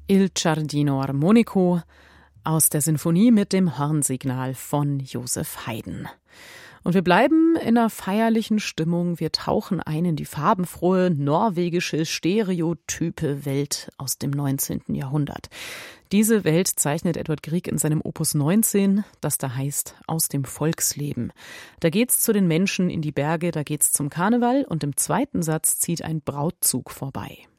Il Giardino Armonico aus der Sinfonie mit dem Hornsignal von Joseph Haydn. Und wir bleiben in einer feierlichen Stimmung. Wir tauchen ein in die farbenfrohe norwegische stereotype Welt aus dem 19. Jahrhundert. Diese Welt zeichnet Edvard Grieg in seinem Opus 19, das da heißt Aus dem Volksleben. Da geht's zu den Menschen in die Berge, da geht's zum Karneval und im zweiten Satz zieht ein Brautzug vorbei.